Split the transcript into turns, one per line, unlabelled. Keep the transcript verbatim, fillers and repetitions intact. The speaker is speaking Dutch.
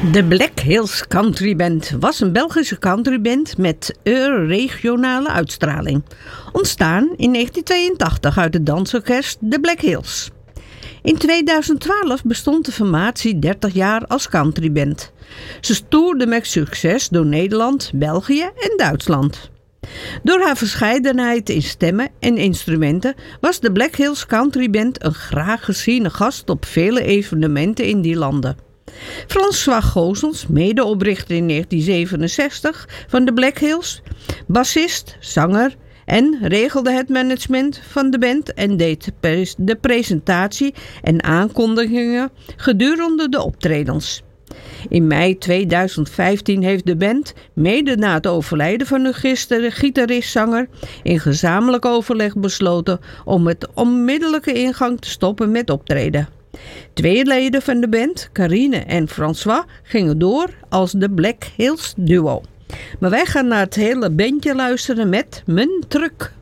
De Black Hills Country Band was een Belgische countryband met een regionale uitstraling. Ontstaan in negentien tweeëntachtig uit het dansorkest The Black Hills. In tweeduizend twaalf bestond de formatie dertig jaar als countryband. Ze toerde met succes door Nederland, België en Duitsland. Door haar verscheidenheid in stemmen en instrumenten was de Black Hills Country Band een graag geziene gast op vele evenementen in die landen. François Gozens, medeoprichter in negentien zevenenzestig van de Black Hills, bassist, zanger en regelde het management van de band en deed de presentatie en aankondigingen gedurende de optredens. In mei tweeduizend vijftien heeft de band, mede na het overlijden van de gitarist-zanger, in gezamenlijk overleg besloten om met onmiddellijke ingang te stoppen met optreden. Twee leden van de band, Carine en François, gingen door als de Black Hills duo. Maar wij gaan naar het hele bandje luisteren met Mijn Truck.